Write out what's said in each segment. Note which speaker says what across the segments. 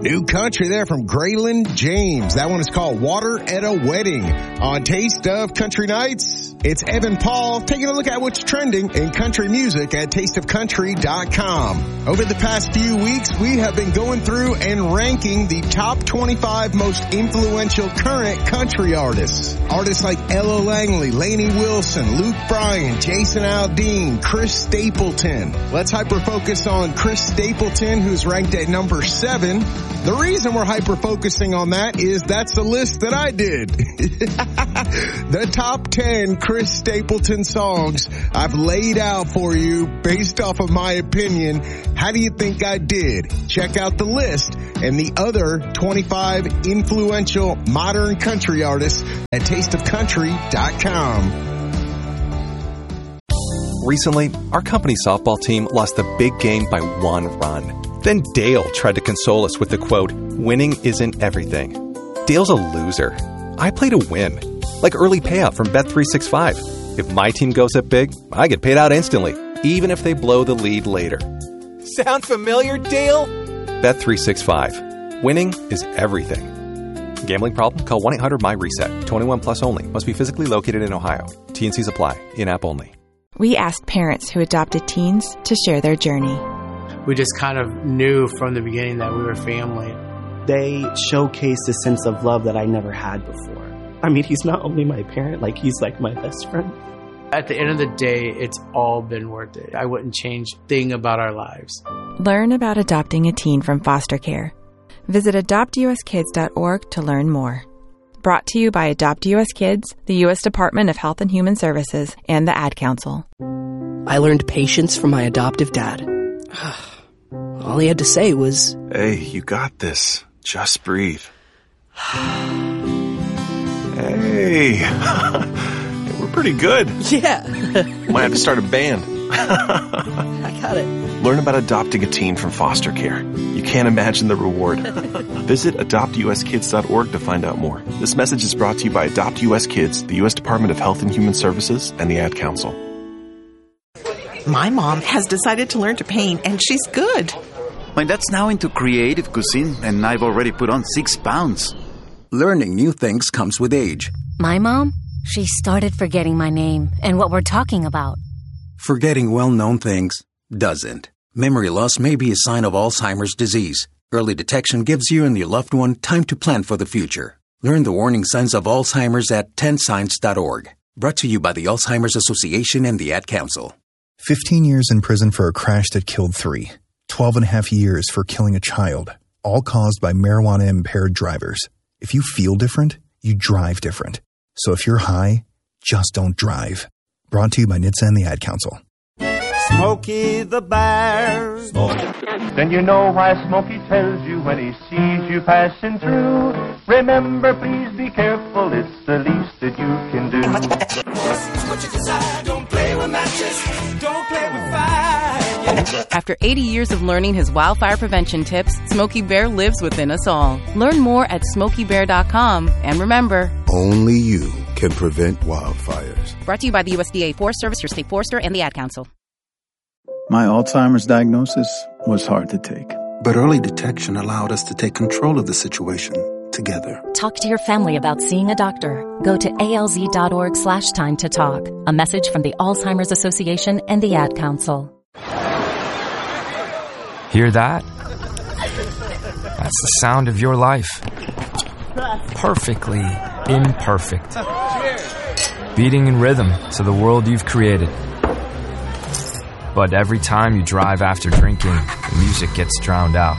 Speaker 1: New country there from Graylin James. That one is called Water at a Wedding. On Taste of Country Nights, it's Evan Paul taking a look at what's trending in country music at tasteofcountry.com. Over the past few weeks, we have been going through and ranking the top 25 most influential current country artists. Artists like Ella Langley, Lainey Wilson, Luke Bryan, Jason Aldean, Chris Stapleton. Let's hyper-focus on Chris Stapleton, who's ranked at number 7. The reason we're hyper-focusing on that is that's the list that I did. The top 10 Chris Stapleton songs I've laid out for you based off of my opinion. How do you think I did? Check out the list and the other 25 influential modern country artists at tasteofcountry.com.
Speaker 2: Recently, our company softball team lost the big game by 1 run. Then Dale tried to console us with the quote, "Winning isn't everything." Dale's a loser. I play to win. Like early payout from Bet365. If my team goes up big, I get paid out instantly, even if they blow the lead later. Sound familiar, Dale? Bet365. Winning is everything. Gambling problem? Call 1-800-MY-RESET. 21 plus only. Must be physically located in Ohio. T&Cs apply. In-app only.
Speaker 3: We asked parents who adopted teens to share their journey.
Speaker 4: We just kind of knew from the beginning that we were family.
Speaker 5: They showcased a sense of love that I never had before. I mean, he's not only my parent, like he's like my best friend.
Speaker 4: At the end of the day, it's all been worth it. I wouldn't change a thing about our lives.
Speaker 3: Learn about adopting a teen from foster care. Visit adoptuskids.org to learn more. Brought to you by Adopt US Kids, the U.S. Department of Health and Human Services, and the Ad Council.
Speaker 6: I learned patience from my adoptive dad. All he had to say was,
Speaker 7: "Hey, you got this. Just breathe." Hey, we're pretty good.
Speaker 6: Yeah.
Speaker 7: Might have to start a band.
Speaker 6: I got it.
Speaker 7: Learn about adopting a teen from foster care. You can't imagine the reward. Visit adoptuskids.org to find out more. This message is brought to you by Adopt US Kids, the U.S. Department of Health and Human Services, and the Ad Council.
Speaker 8: My mom has decided to learn to paint, and she's good.
Speaker 9: My dad's now into creative cuisine, and I've already put on 6 pounds.
Speaker 10: Learning new things comes with age.
Speaker 11: My mom, she started forgetting my name and what we're talking about.
Speaker 10: Forgetting well-known things doesn't. Memory loss may be a sign of Alzheimer's disease. Early detection gives you and your loved one time to plan for the future. Learn the warning signs of Alzheimer's at 10signs.org. Brought to you by the Alzheimer's Association and the Ad Council.
Speaker 12: 15 years in prison for a crash that killed 3. 12 and a half years for killing a child, all caused by marijuana-impaired drivers. If you feel different, you drive different. So if you're high, just don't drive. Brought to you by NHTSA and the Ad Council.
Speaker 13: Smokey the Bear. Then you know why Smokey tells you when he sees you passing through. Remember, please be careful, it's the least that you can do.
Speaker 14: What you decide, don't play with matches, don't play with fire.
Speaker 15: After 80 years of learning his wildfire prevention tips, Smokey Bear lives within us all. Learn more at SmokeyBear.com. And remember,
Speaker 16: only you can prevent wildfires.
Speaker 15: Brought to you by the USDA Forest Service, your state forester, and the Ad Council.
Speaker 17: My Alzheimer's diagnosis was hard to take.
Speaker 18: But early detection allowed us to take control of the situation together.
Speaker 11: Talk to your family about seeing a doctor. Go to alz.org/time to talk. A message from the Alzheimer's Association and the Ad Council.
Speaker 19: Hear that? That's the sound of your life. Perfectly imperfect. Beating in rhythm to the world you've created. But every time you drive after drinking, the music gets drowned out.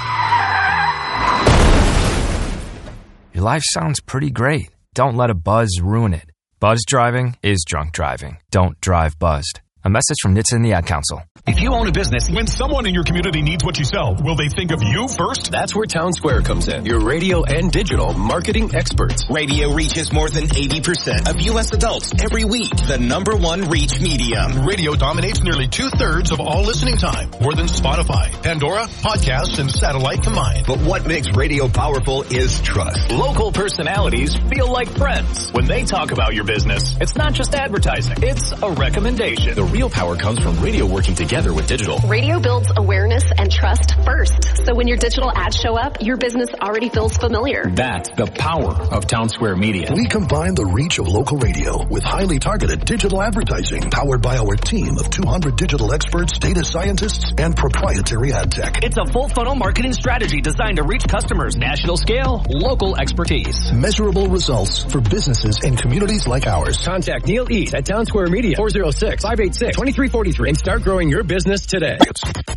Speaker 19: Your life sounds pretty great. Don't let a buzz ruin it. Buzz driving is drunk driving. Don't drive buzzed. A message from NHTSA and the Ad Council.
Speaker 20: If you own a business, when someone in your community needs what you sell, will they think of you first?
Speaker 21: That's where Town Square comes in, your radio and digital marketing experts.
Speaker 22: Radio reaches more than 80% of U.S. adults every week. The #1 reach medium.
Speaker 20: Radio dominates nearly 2/3 of all listening time, more than Spotify, Pandora, podcasts, and satellite combined.
Speaker 21: But what makes radio powerful is trust.
Speaker 23: Local personalities feel like friends. When they talk about your business, it's not just advertising, it's a recommendation.
Speaker 21: The real power comes from radio working together with digital.
Speaker 1: Radio builds awareness and trust first. So when your digital ads show up, your business already feels familiar.
Speaker 21: That's the power of Town Square Media.
Speaker 2: We combine the reach of local radio with highly targeted digital advertising powered by our team of 200 digital experts, data scientists, and proprietary ad tech.
Speaker 23: It's a full funnel marketing strategy designed to reach customers, national scale, local expertise.
Speaker 2: Measurable results for businesses and communities like ours.
Speaker 21: Contact Neil East at Town Square Media, 406-586-2343, and start growing your business today.